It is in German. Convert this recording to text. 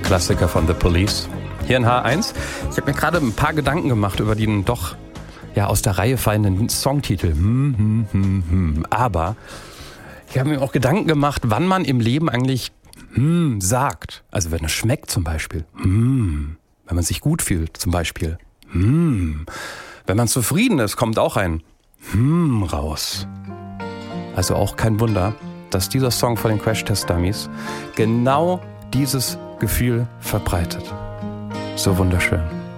Klassiker von The Police. Hier in H1. Ich habe mir gerade ein paar Gedanken gemacht über den doch aus der Reihe fallenden Songtitel. Aber ich habe mir auch Gedanken gemacht, wann man im Leben eigentlich sagt. Also wenn es schmeckt zum Beispiel. Wenn man sich gut fühlt zum Beispiel. Wenn man zufrieden ist, kommt auch ein raus. Also auch kein Wunder, dass dieser Song von den Crash Test Dummies genau dieses Gefühl verbreitet. So wunderschön.